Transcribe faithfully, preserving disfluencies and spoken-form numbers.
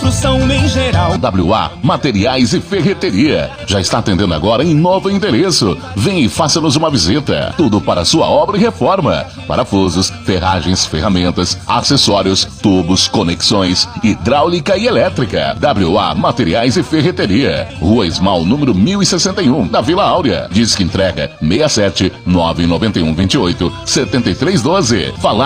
construção em geral. W A Materiais e Ferreteria. Já está atendendo agora em novo endereço. Vem e faça-nos uma visita. Tudo para sua obra e reforma. Parafusos, ferragens, ferramentas, acessórios, tubos, conexões, hidráulica e elétrica. W A Materiais e Ferreteria. Rua Esmal, número mil e sessenta e um, na Vila Áurea. Disque entrega seis sete nove nove um dois oito sete três um dois. Falar